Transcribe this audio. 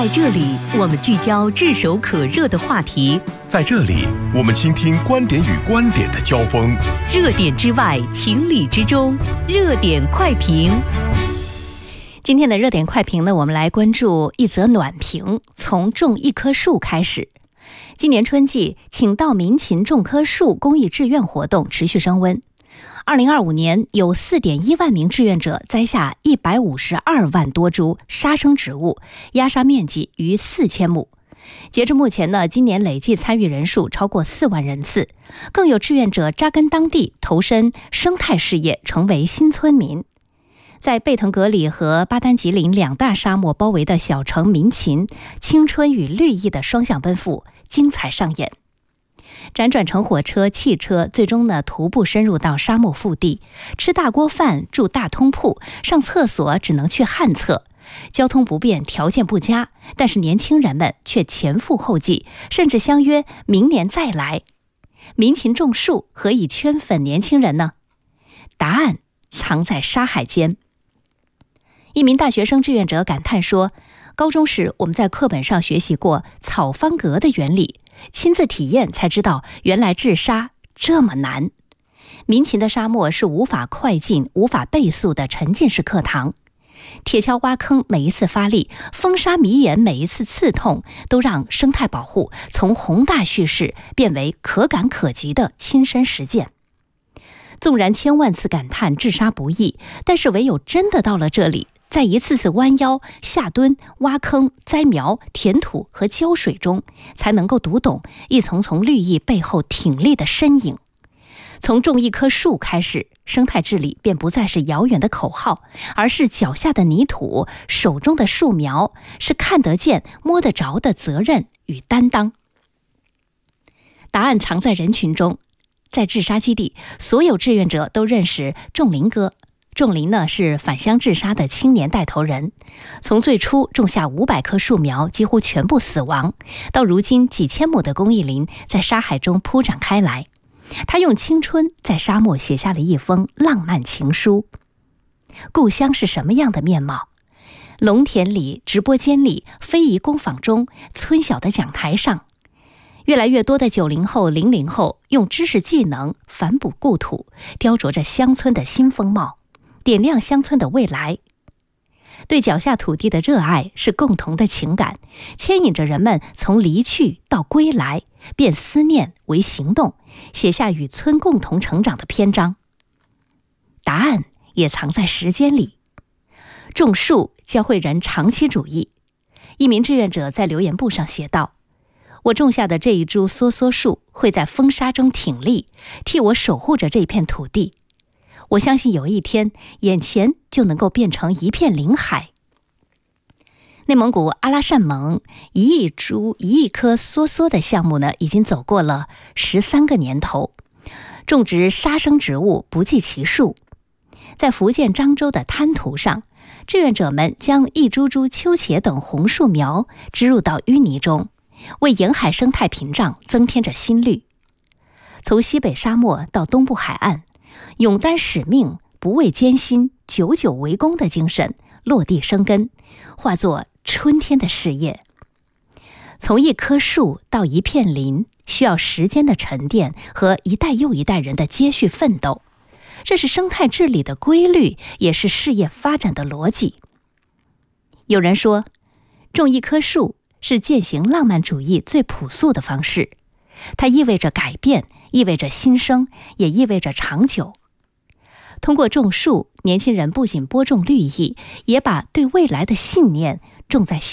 在这里，我们聚焦炙手可热的话题； 在这里，我们倾听观点与观点的交锋。 热点之外，情理之中，热点快评。 今天的热点快评呢，我们来关注一则暖评，从种一棵树开始。今年春季，请到民勤种棵树公益志愿活动持续升温。2025年，有 4.1 万名志愿者栽下152万多株杀生植物，压杀面积逾4000亩。截至目前呢，今年累计参与人数超过4万人次，更有志愿者扎根当地，投身生态事业，成为新村民。在贝腾格里和巴丹吉林两大沙漠包围的小城民勤，青春与绿意的双向奔赴，精彩上演。辗转乘火车、汽车，最终呢徒步深入到沙漠腹地，吃大锅饭，住大通铺，上厕所只能去旱厕，交通不便，条件不佳，但是年轻人们却前赴后继，甚至相约明年再来。民勤种树何以圈粉年轻人呢？答案藏在沙海间。一名大学生志愿者感叹说，高中时我们在课本上学习过草方格的原理，亲自体验才知道原来治沙这么难。民勤的沙漠是无法快进、无法倍速的沉浸式课堂。铁锹挖坑每一次发力，风沙迷眼每一次刺痛，都让生态保护从宏大叙事变为可感可及的亲身实践。纵然千万次感叹治沙不易，但是唯有真的到了这里，在一次次弯腰、下蹲、挖坑、栽苗、填土和浇水中，才能够读懂一丛丛绿意背后挺立的身影。从种一棵树开始，生态治理便不再是遥远的口号，而是脚下的泥土、手中的树苗，是看得见、摸得着的责任与担当。答案藏在人群中。在治沙基地，所有志愿者都认识仲林哥。仲林呢是返乡治沙的青年带头人，从最初种下500棵树苗几乎全部死亡，到如今几千亩的公益林在沙海中铺展开来。他用青春在沙漠写下了一封浪漫情书。故乡是什么样的面貌？农田里、直播间里、非遗工坊中、村小的讲台上，越来越多的90后、00后用知识技能反哺故土，雕琢着乡村的新风貌，点亮乡村的未来。对脚下土地的热爱是共同的情感，牵引着人们从离去到归来，变思念为行动，写下与村共同成长的篇章。答案也藏在时间里。种树教会人长期主义。一名志愿者在留言簿上写道，我种下的这一株梭梭树会在风沙中挺立，替我守护着这片土地。我相信有一天，眼前就能够变成一片林海。内蒙古阿拉善盟1亿棵梭梭的项目呢，已经走过了13个年头，种植杀生植物不计其数。在福建漳州的滩涂上，志愿者们将一株株秋茄等红树苗植入到淤泥中，为沿海生态屏障增添着新绿。从西北沙漠到东部海岸，勇担使命、不畏艰辛、久久为功的精神落地生根，化作春天的事业。从一棵树到一片林，需要时间的沉淀和一代又一代人的接续奋斗。这是生态治理的规律，也是事业发展的逻辑。有人说，种一棵树是践行浪漫主义最朴素的方式，它意味着改变，意味着新生，也意味着长久。通过种树，年轻人不仅播种绿意，也把对未来的信念种在